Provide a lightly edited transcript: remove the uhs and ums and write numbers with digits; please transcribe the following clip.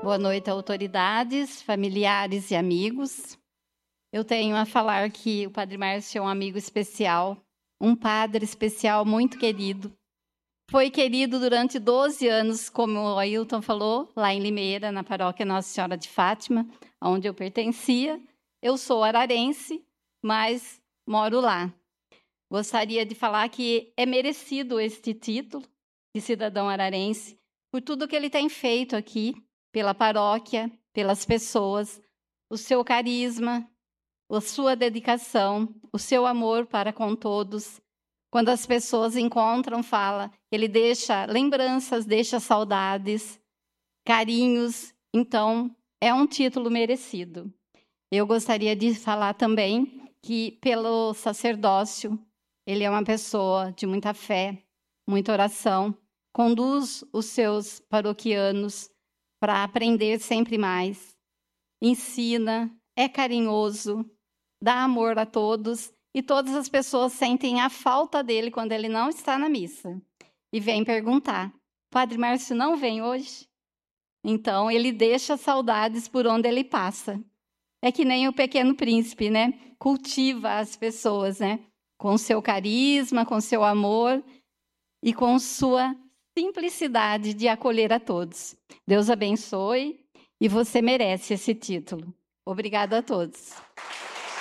Boa noite, autoridades, familiares e amigos. Eu tenho a falar que o Padre Márcio é um amigo especial, um padre especial muito querido. Foi querido durante 12 anos, como o Ailton falou, lá em Limeira, na paróquia Nossa Senhora de Fátima, onde eu pertencia. Eu sou ararense, mas moro lá. Gostaria de falar que é merecido este título de cidadão ararense por tudo que ele tem feito aqui, pela paróquia, pelas pessoas, o seu carisma, a sua dedicação, o seu amor para com todos. Quando as pessoas encontram, fala, ele deixa lembranças, deixa saudades, carinhos. Então, é um título merecido. Eu gostaria de falar também que, pelo sacerdócio, ele é uma pessoa de muita fé, muita oração, conduz os seus paroquianos para aprender sempre mais, ensina, é carinhoso, dá amor a todos, e todas as pessoas sentem a falta dele quando ele não está na missa. E vem perguntar, Padre Márcio não vem hoje? Então, ele deixa saudades por onde ele passa. É que nem o Pequeno Príncipe, né? Cultiva as pessoas, né? Com seu carisma, com seu amor e com sua simplicidade de acolher a todos. Deus abençoe e você merece esse título. Obrigada a todos.